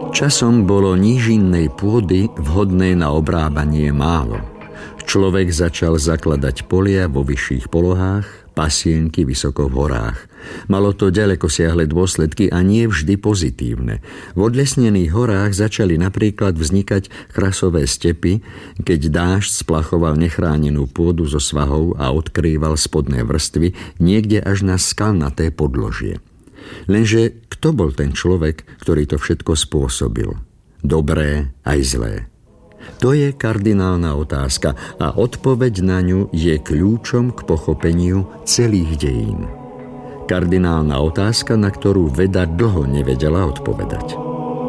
Časom bolo nížinnej pôdy vhodné na obrábanie málo. Človek začal zakladať polia vo vyšších polohách, pasienky vysoko v horách. Malo to ďaleko siahle dôsledky a nie vždy pozitívne. V odlesnených horách začali napríklad vznikať krasové stepy, keď dážď splachoval nechránenú pôdu zo svahov a odkrýval spodné vrstvy niekde až na skalnaté podložie. Lenže kto bol ten človek, ktorý to všetko spôsobil? Dobré aj zlé. To je kardinálna otázka a odpoveď na ňu je kľúčom k pochopeniu celých dejín. Kardinálna otázka, na ktorú veda dlho nevedela odpovedať.